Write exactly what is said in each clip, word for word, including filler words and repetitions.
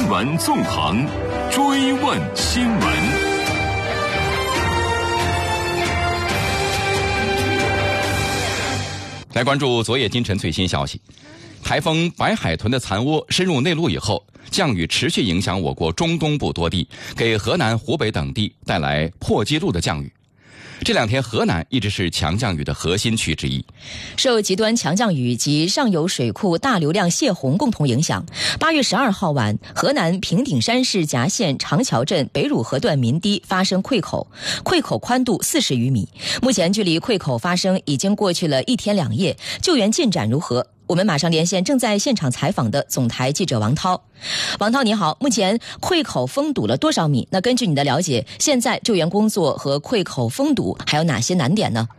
闻纵横，追问新闻。 来关注昨夜今晨最新消息。台风白海豚的残窝深入内陆以后，降雨持续影响我国中东部多地，给河南、湖北等地带来破纪录的降雨。这两天河南一直是强降雨的核心区之一。 受极端强降雨及上游水库大流量泄洪共同影响，八月十二号晚，河南平顶山市夹县长桥镇北汝河段民堤发生溃口，溃口宽度四十余米。目前距离溃口发生已经过去了一天两夜，救援进展如何？我们马上连线正在现场采访的总台记者王涛。王涛你好，目前溃口封堵了多少米？那根据你的了解，现在救援工作和溃口封堵还有哪些难点呢？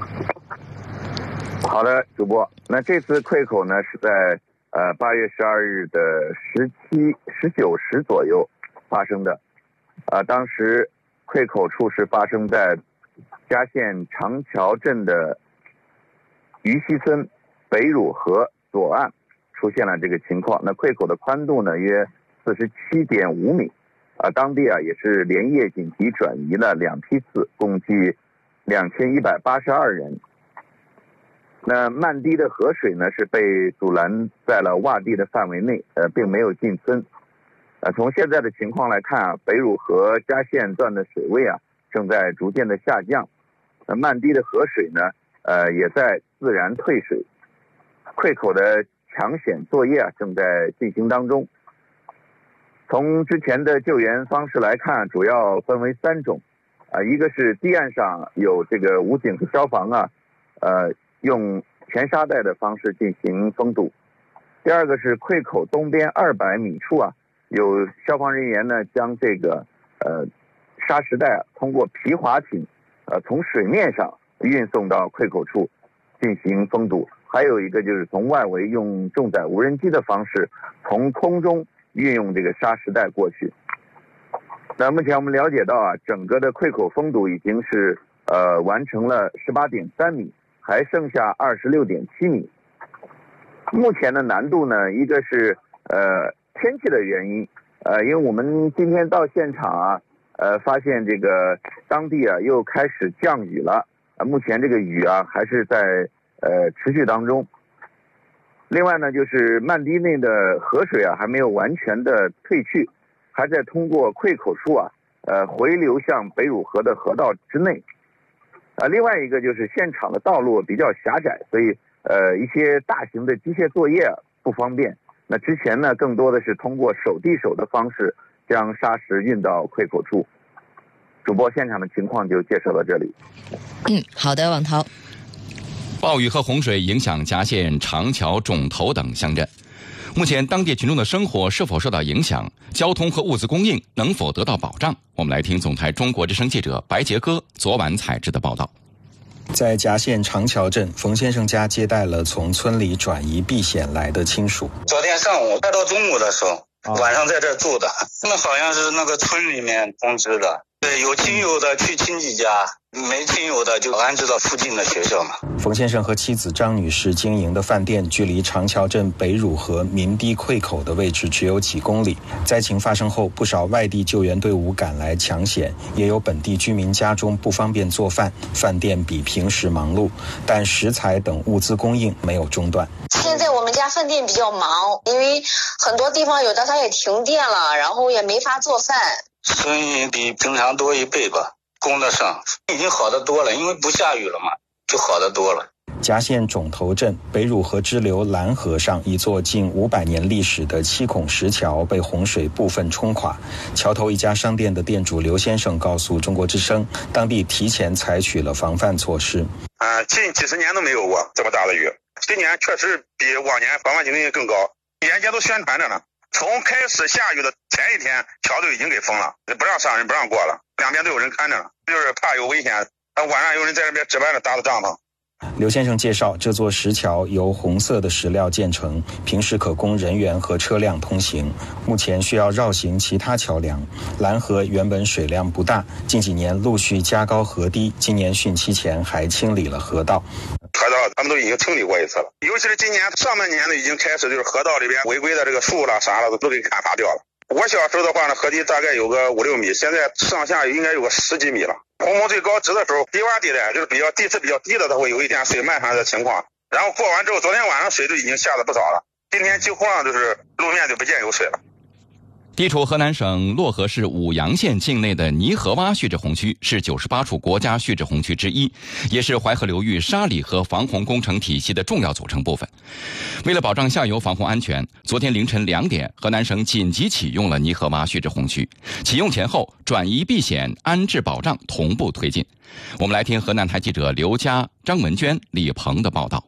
好的，主播，那这次溃口呢是在呃八月十二日的十七、十九时左右发生的，呃，当时溃口处是发生在夹县长桥镇的鱼溪村北汝河左岸出现了这个情况。那溃口的宽度呢约四十七点五米，啊，当地啊也是连夜紧急转移了两批次，共计两千一百八十二人。那漫堤的河水呢是被阻拦在了洼地的范围内，呃，并没有进村。呃，从现在的情况来看啊，北汝河夹县段的水位啊正在逐渐的下降，那漫堤的河水呢，呃，也在自然退水。溃口的抢险作业啊正在进行当中。从之前的救援方式来看，主要分为三种，啊，一个是堤岸上有这个武警和消防啊，呃，用填沙带的方式进行封堵；第二个是溃口东边二百米处啊，有消防人员呢将这个呃沙石带啊通过皮划艇，呃从水面上运送到溃口处进行封堵。还有一个就是从外围用重载无人机的方式从空中运用这个沙石带过去。那目前我们了解到啊，整个的溃口封堵已经是呃完成了十八点三米，还剩下二十六点七米。目前的难度呢，一个是呃天气的原因，呃因为我们今天到现场啊，呃发现这个当地啊又开始降雨了，啊目前这个雨啊还是在呃，持续当中。另外呢，就是漫堤内的河水啊，还没有完全的退去，还在通过溃口处啊，呃，回流向北汝河的河道之内。啊、呃，另外一个就是现场的道路比较狭窄，所以呃，一些大型的机械作业、啊、不方便。那之前呢，更多的是通过手递手的方式将沙石运到溃口处。主播，现场的情况就介绍到这里。 嗯，好的，王涛。 暴雨和洪水影响夹县长桥、种头等乡镇，目前当地群众的生活是否受到影响？交通和物资供应能否得到保障？我们来听总台中国之声记者白杰哥昨晚采制的报道。 在夹县长桥镇，冯先生家接待了从村里转移避险来的亲属。 昨天上午快到中午的时候，晚上在这住的，那好像是那个村里面通知的。对，有亲友的去亲戚家，没亲友的就安置到附近的学校嘛。 冯先生和妻子张女士经营的饭店距离长桥镇北汝河民堤溃口的位置只有几公里。灾情发生后，不少外地救援队伍赶来抢险，也有本地居民家中不方便做饭，饭店比平时忙碌，但食材等物资供应没有中断。 现在我们家饭店比较忙，因为很多地方有的它也停电了，然后也没法做饭。 生意比平常多一倍吧，供得上，已经好得多了，因为不下雨了嘛，就好得多了。 夹县种头镇北汝河支流蓝河上一座近五百年历史的七孔石桥被洪水部分冲垮，桥头一家商店的店主刘先生告诉中国之声，当地提前采取了防范措施。 啊，近几十年都没有过这么大的雨，今年确实比往年防范警惕更高，沿街都宣传着呢。从开始下雨的前一天，桥都已经给封了，不让上人，不让过了，两边都有人看着呢，就是怕有危险。晚上有人在这边值班的搭的帐篷。 刘先生介绍，这座石桥由红色的石料建成，平时可供人员和车辆通行，目前需要绕行其他桥梁。蓝河原本水量不大，近几年陆续加高河堤，今年汛期前还清理了河道。 河道他们都已经清理过一次了，尤其是今年上半年的已经开始，就是河道里边违规的这个树了啥了都给砍伐掉了。 我小时候的话呢，河堤大概有个五六米，现在上下应该有个十几米了。洪峰最高值的时候，低洼地带就是比较地势比较低的，它会有一点水漫上的情况。然后过完之后，昨天晚上水就已经下了不少了，今天几乎上就是路面就不见有水了。 地处河南省漯河市舞阳县境内的泥河洼蓄滞洪区是九十八处国家蓄滞洪区之一，也是淮河流域沙里河防洪工程体系的重要组成部分。为了保障下游防洪安全，昨天凌晨两点，河南省紧急启用了泥河洼蓄滞洪区。启用前后，转移避险、安置保障同步推进。我们来听河南台记者刘佳、张文娟、李鹏的报道。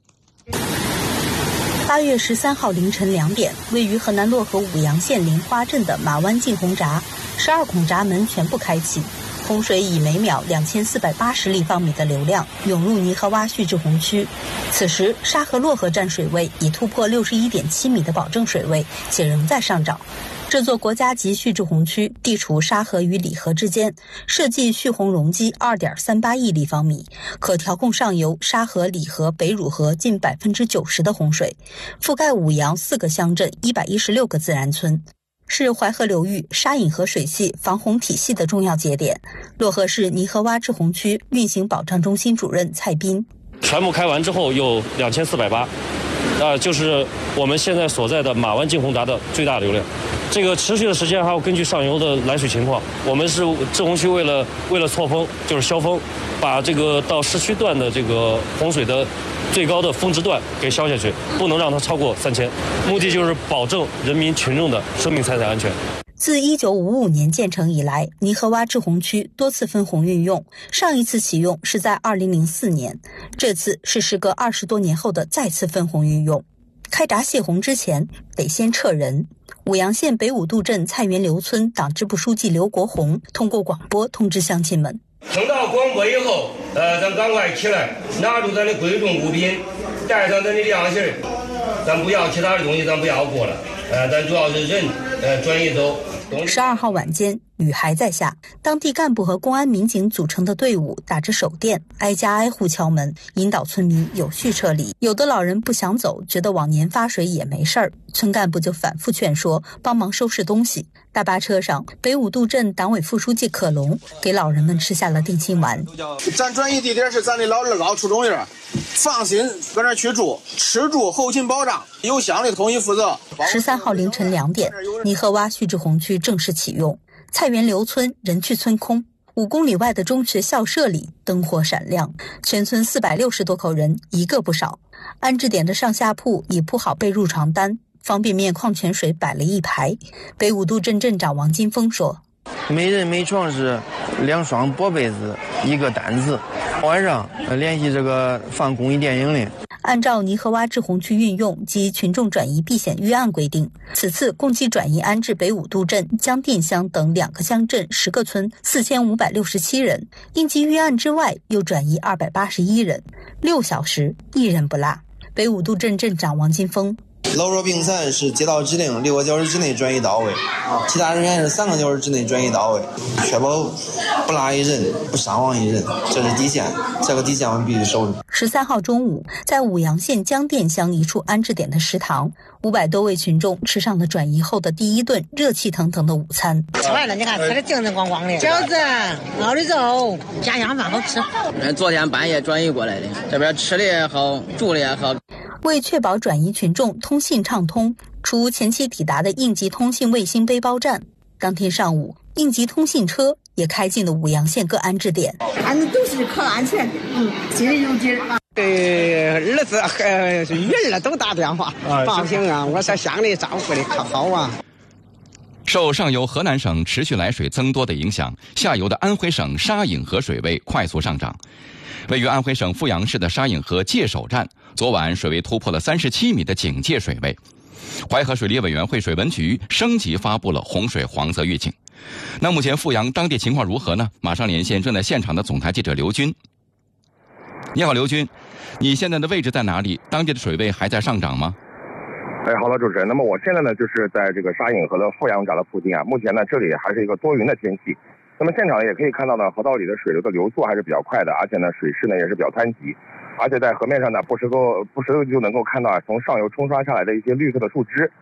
八月十三号凌晨两点，位于河南漯河舞阳县林花镇的马湾进洪闸，十二孔闸门全部开启，洪水以每秒两千四百八十立方米的流量涌入泥河洼蓄滞洪区。此时，沙河漯河站水位已突破六十一点七米的保证水位，且仍在上涨。这座国家级蓄滞洪区地处沙河与里河之间，设计蓄洪容积 二点三八亿立方米，可调控上游沙河、里河、北汝河近 百分之九十 的洪水，覆盖舞阳四个乡镇一百一十六个自然村，是淮河流域沙引河水系防洪体系的重要节点。漯河市泥河洼滞洪区运行保障中心主任蔡斌： 全部开完之后有两千四百八，呃，就是我们现在所在的马湾进洪闸的最大流量。这个持续的时间还要根据上游的来水情况，我们是滞洪区为了为了错峰，就是消峰，把这个到市区段的这个洪水的最高的峰值段给消下去，不能让它超过三千，目的就是保证人民群众的生命财产安全。 自一九五五年建成以来，泥河洼滞洪区多次分洪运用，上一次启用是在二零零四年，这次是时隔二十多年后的再次分洪运用。开闸泄洪之前得先撤人。舞阳县北五渡镇菜园刘村党支部书记刘国红通过广播通知乡亲们： 听到广播以后，呃，咱赶快起来，拿出咱的贵重物品，带上咱的粮食，咱不要其他的东西，咱不要过了，呃，咱主要是人，呃，转移走。 十二号晚间，雨还在下，当地干部和公安民警组成的队伍打着手电，挨家挨户敲门，引导村民有序撤离。有的老人不想走，觉得往年发水也没事儿，村干部就反复劝说，帮忙收拾东西。大巴车上，北五渡镇党委副书记可龙给老人们吃下了定心丸。 咱转移地点是咱的老二高初中院，放心搁那去住，吃住后勤保障由乡里统一负责。 十三号凌晨两点，泥河洼蓄滞洪区正式启用。菜园刘村人去村空，五公里外的中学校舍里灯火闪亮，全村四百六十多口人一个不少。安置点的上下铺已铺好被褥床单，方便面、矿泉水摆了一排。北五渡镇镇长王金峰说： 每人每床是两双薄被子，一个单子。晚上联系这个放公益电影的。 按照泥河洼滞洪区运用及群众转移避险预案规定，此次共计转移安置北五渡镇、江店乡等两个乡镇十个村四千五百六十七人，应急预案之外又转移二百八十一人，六小时一人不落。北五渡镇镇长王金峰： 老弱病残是接到指令六个小时之内转移到位，其他人员是三个小时之内转移到位，确保不落一人，不伤亡一人，这是底线，这个底线我们必须守住。 十三号中午，在舞阳县江店乡一处安置点的食堂，五百多位群众吃上了转移后的第一顿热气腾腾的午餐。 吃完了，你看吃的精神光光的，饺子、熬的肉，家乡饭好吃。 昨天半夜转移过来的，这边吃的也好，住的也好。 为确保转移群众通信畅通，除前期抵达的应急通信卫星背包站，当天上午应急通信车也开进了舞阳县各安置点。 俺们都是可安全的，嗯，心里有底儿。 对儿子和女儿都打电话，放心啊，我在乡里照顾的可好啊。 受上游河南省持续来水增多的影响，下游的安徽省沙引河水位快速上涨。位于安徽省阜阳市的沙引河界首站，昨晚水位突破了三十七米的警戒水位。淮河水利委员会水文局升级发布了洪水黄色预警。那目前阜阳当地情况如何呢？马上连线正在现场的总台记者刘军。你好，刘军，你现在的位置在哪里？当地的水位还在上涨吗？ 哎，好了，主持人。那么我现在呢，就是在这个沙引河的阜阳闸的附近啊。目前呢，这里还是一个多云的天气。那么现场也可以看到呢，河道里的水流的流速还是比较快的，而且呢，水势呢也是比较湍急，而且在河面上呢，不时够不时就能够看到啊，从上游冲刷下来的一些绿色的树枝。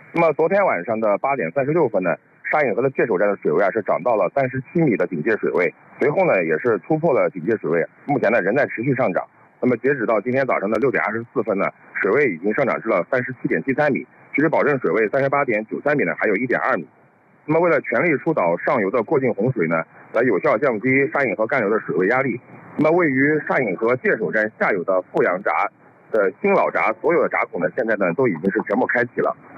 那么昨天晚上的八点三十六分呢，沙引河的界首站的水位啊是涨到了三十七米的警戒水位，随后呢也是突破了警戒水位，目前呢仍在持续上涨。那么截止到今天早上的六点二十四分呢，水位已经上涨至了三十七点七三米，距离保证水位三十八点九三米呢还有一点二米。那么为了全力疏导上游的过境洪水呢，来有效降低沙引河干流的水位压力，那么位于沙引河界首站下游的富阳闸的新老闸所有的闸口呢，现在呢都已经是全部开启了。